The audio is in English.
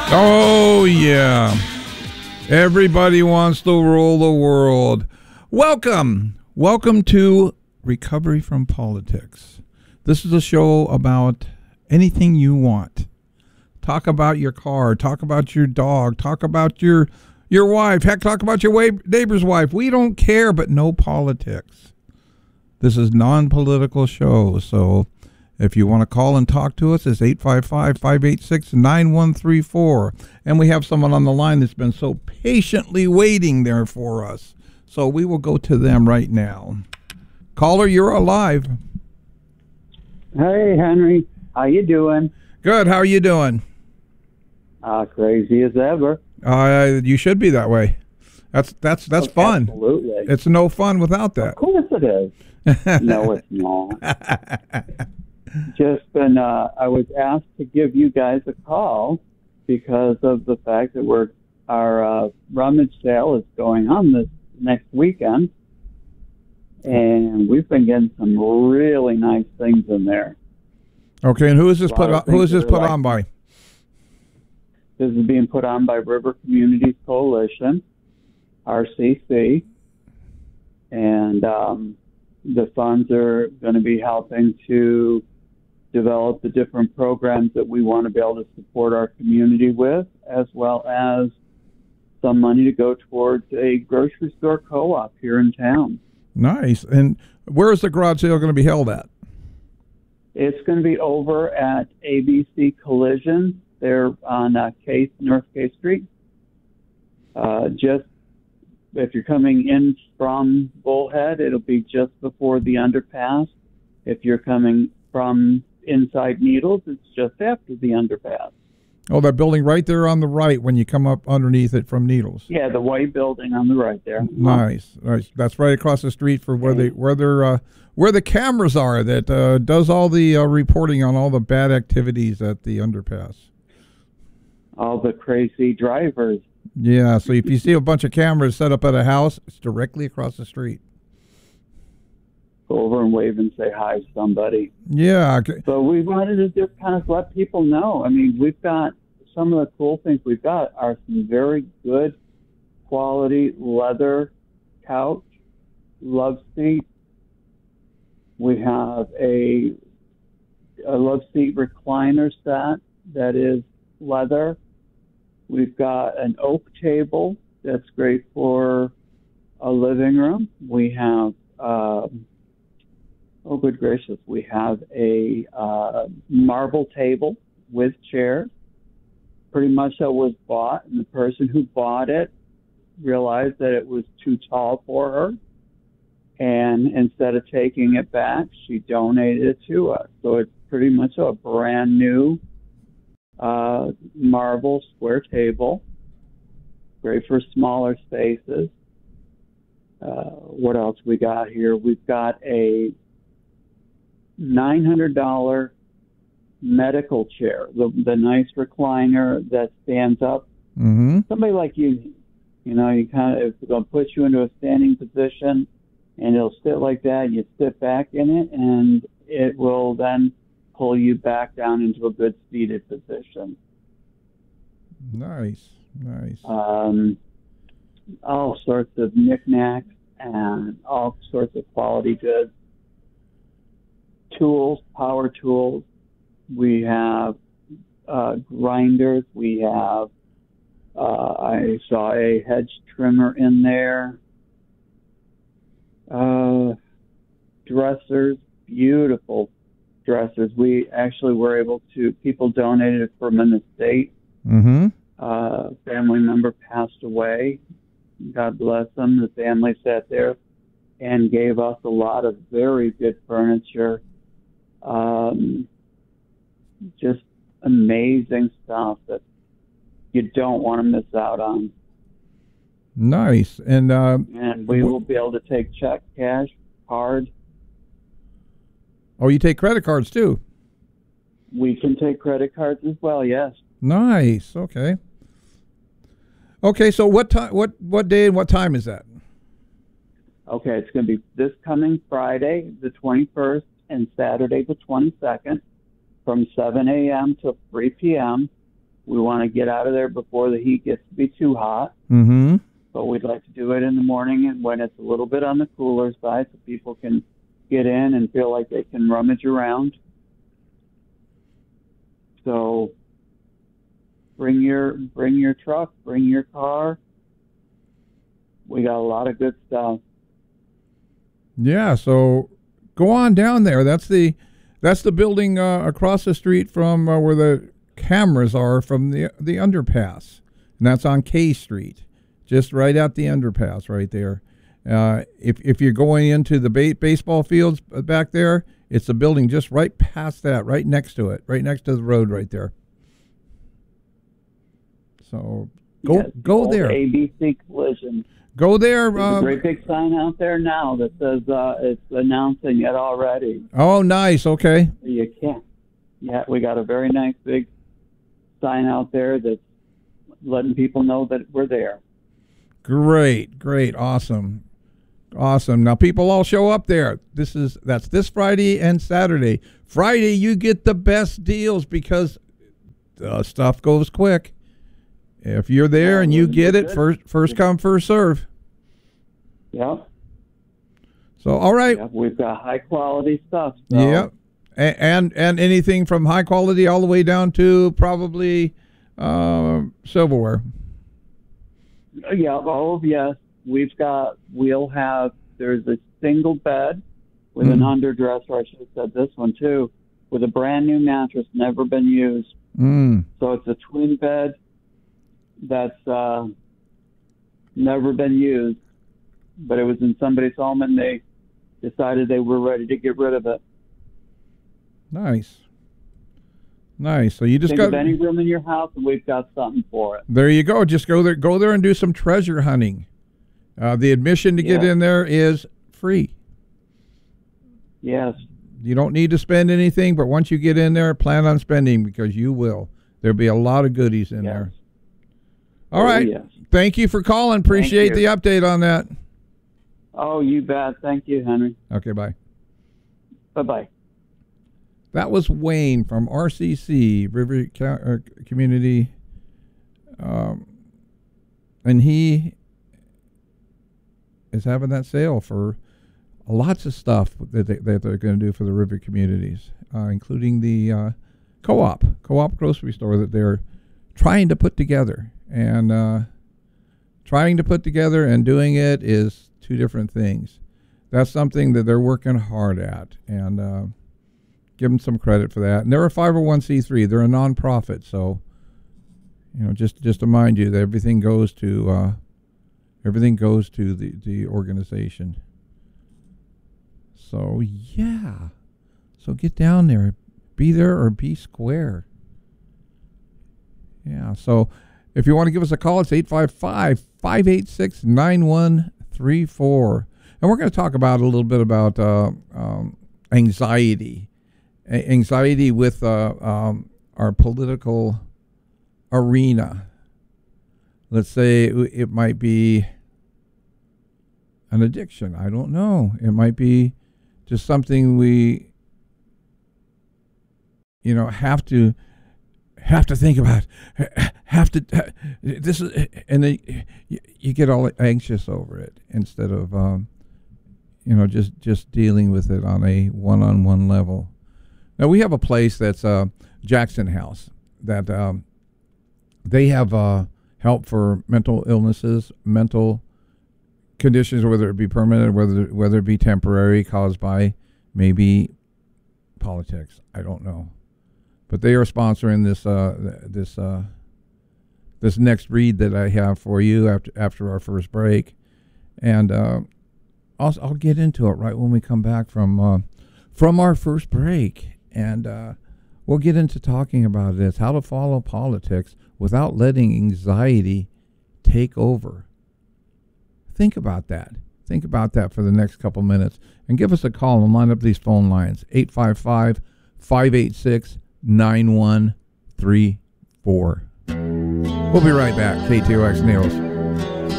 Oh, yeah. Everybody wants to rule the world. Welcome. Welcome to Recovery from Politics. This is a show about anything you want. Talk about your car. Talk about your dog. Talk about your wife. Heck, talk about your neighbor's wife. We don't care, but no politics. This is non-political show, so if you want to call and talk to us, it's 855-586-9134. And we have someone on the line that's been so patiently waiting there for us. So we will go to them right now. Caller, you're alive. Hey, Henry. How you doing? Good. How are you doing? Crazy as ever. You should be that way. That's fun. Absolutely. It's no fun without that. Of course it is. No, it's not. Just been, I was asked to give you guys a call because of the fact that our rummage sale is going on this next weekend, and we've been getting some really nice things in there. Okay, and who is this put on by? This is being put on by River Communities Coalition, RCC, and the funds are going to be helping to develop the different programs that we want to be able to support our community with, as well as some money to go towards a grocery store co-op here in town. Nice. And where is the garage sale going to be held at? It's going to be over at ABC Collision. They're on North K Street. Just if you're coming in from Bullhead, it'll be just before the underpass. If you're coming from inside Needles, it's just after the underpass. Oh, that building right there on the right when you come up underneath it from Needles. Yeah, the white building on the right there. Nice. That's right across the street for where the cameras are that does all the reporting on all the bad activities at the underpass. All the crazy drivers. Yeah, so if you see a bunch of cameras set up at a house, it's directly across the street. Go over and wave and say hi to somebody. Yeah. Okay. So we wanted to just kind of let people know. I mean, we've got some of the cool things we've got are some very good quality leather couch, love seat. We have a love seat recliner set that is leather. We've got an oak table that's great for a living room. We have oh, good gracious. We have a marble table with chairs. Pretty much that was bought, and the person who bought it realized that it was too tall for her. And instead of taking it back, she donated it to us. So it's pretty much a brand new marble square table. Great for smaller spaces. What else we got here? We've got a $900 medical chair, the nice recliner that stands up. Mm-hmm. Somebody like you kind of, it's going to put you into a standing position, and it'll sit like that, and you sit back in it, and it will then pull you back down into a good seated position. Nice. All sorts of knickknacks and all sorts of quality goods. Tools, power tools. We have grinders. We have, I saw a hedge trimmer in there. Dressers, beautiful dressers. We actually were able to, people donated it from an estate. Mm-hmm. Family member passed away. God bless them. The family sat there and gave us a lot of very good furniture. Just amazing stuff that you don't want to miss out on. Nice. And we will be able to take check, cash, card. Oh, you take credit cards too? We can take credit cards as well, yes. Nice. Okay. Okay, so what time? What day and what time is that? Okay, it's going to be this coming Friday, the 21st, and Saturday, the 22nd, from 7 a.m. to 3 p.m. We want to get out of there before the heat gets to be too hot. Mm-hmm. But we'd like to do it in the morning and when it's a little bit on the cooler side so people can get in and feel like they can rummage around. So bring your truck, bring your car. We got a lot of good stuff. Yeah, so go on down there. That's the building across the street from where the cameras are from the underpass, and that's on K Street, just right at the underpass right there. If you're going into the baseball fields back there, it's a building just right past that, right next to it, right next to the road right there. So go there. ABC Collision. Go there. There's a great big sign out there now that says it's announcing it already. Oh, nice. Okay. You can't. Yeah, we got a very nice big sign out there that's letting people know that we're there. Great. Awesome. Now people all show up there. That's this Friday and Saturday. Friday you get the best deals because the stuff goes quick. If you're there and you get it, first come, first serve. Yep. So all right. Yep, we've got high quality stuff. So. Yep. And anything from high quality all the way down to probably silverware. Yeah. Oh yes. There's a single bed with an underdresser, I should have said this one too, with a brand new mattress, never been used. So it's a twin bed that's never been used, but it was in somebody's home and they decided they were ready to get rid of it. Nice. So you just think of any room in your house and we've got something for it. There you go. Just go there and do some treasure hunting. The admission to get in there is free. Yes. You don't need to spend anything, but once you get in there, plan on spending because you will. There'll be a lot of goodies in there. All right. Yes. Thank you for calling. Appreciate the update on that. Oh, you bet. Thank you, Henry. Okay, bye. Bye-bye. That was Wayne from RCC, River Community. And he is having that sale for lots of stuff that they're going to do for the river communities, including the co-op grocery store that they're trying to put together. And trying to put together and doing it is two different things. That's something that they're working hard at, and give them some credit for that. And they're a 501c3. They're a nonprofit, so just to remind you that everything goes to the organization. So so get down there, be there or be square. Yeah. So if you want to give us a call, it's 855-586-9134, and we're going to talk about a little bit about anxiety with our political arena. Let's say it might be an addiction. I don't know. It might be just something we, have to think about. This is, and then you get all anxious over it instead of, just dealing with it on a one-on-one level. Now we have a place that's Jackson House that they have help for mental illnesses, mental conditions, whether it be permanent, whether it be temporary, caused by maybe politics. I don't know, but they are sponsoring this next read that I have for you after our first break, and I'll get into it right when we come back from our first break, and we'll get into talking about this, how to follow politics without letting anxiety take over. Think about that. Think about that for the next couple minutes. And give us a call and line up these phone lines, 855-586-9134. We'll be right back. KTOX News.